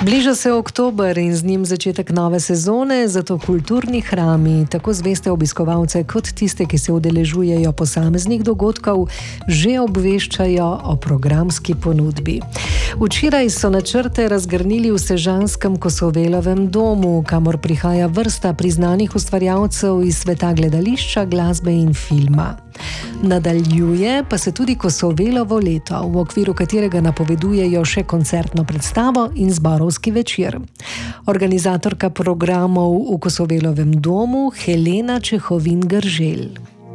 Bliža se oktober in z njim začetek nove sezone, zato kulturni hrami, tako zveste obiskovalce kot tiste, ki se udeležujejo posameznih dogodkov, že obveščajo o programski ponudbi. Včeraj so načrte razgrnili v sežanskem Kosovelovem domu, kamor prihaja vrsta priznanih ustvarjalcev iz sveta gledališča, glasbe in filma. Nadaljuje pa se tudi Kosovelovo leto, v okviru katerega napovedujejo še koncertno predstavo in zborovski večer. Organizatorka programov v Kosovelovem domu Helena Čehovin-Grželj.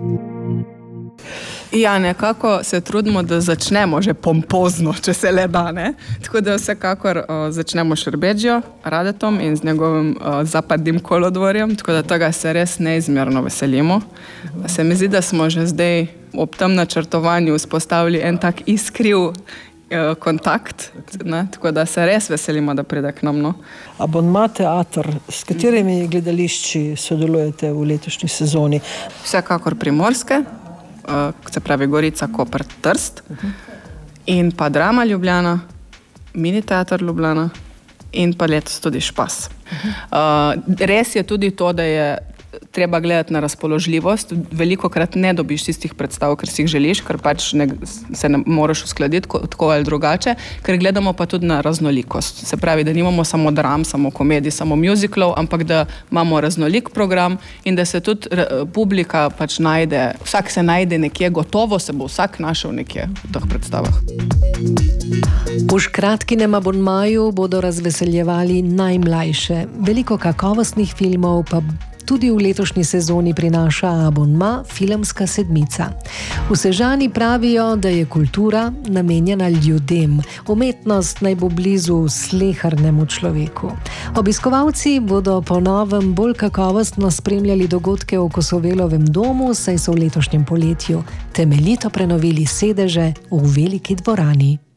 Ja, nekako se trudimo, da začnemo že pompozno, če se le da, ne? Tako da vsekakor začnemo s Šerbedžjo, Radetom in z njegovim zapadnim kolodvorjem, tako da tega se res neizmerno veselimo. Se mi zdi, da smo že zdaj ob tem načrtovanju vzpostavili en tak iskriv kontakt, ne? Tako da se res veselimo, da pride k nam. No? Abonma teater, s katerimi gledališči sodelujete v letošnji sezoni? Vsekakor Primorske, se pravi Gorica, Koper, Trst, in pa Drama Ljubljana, Mini teater Ljubljana in pa letos tudi Špas. Res je tudi to, da je treba gledati na razpoložljivost. Velikokrat ne dobiš tistih predstav, ker si jih želiš, ker pač se ne moreš uskladiti tako ali drugače, ker gledamo pa tudi na raznolikost. Se pravi, da nimamo samo dram, samo komedij, samo musicalov, ampak da imamo raznolik program in da se tudi publika pač najde, vsak se najde nekje, gotovo se bo vsak našel nekje v teh predstavah. V Škratkinem abonmaju bodo razveseljevali najmlajše. Veliko kakovostnih filmov pa tudi v letošnji sezoni prinaša abonma Filmska sedmica. V Sežani pravijo, da je kultura namenjena ljudem. Umetnost naj bo blizu slehernemu človeku. Obiskovalci bodo po novem bolj kakovostno spremljali dogodke v Kosovelovem domu, saj so v letošnjem poletju temeljito prenovili sedeže v veliki dvorani.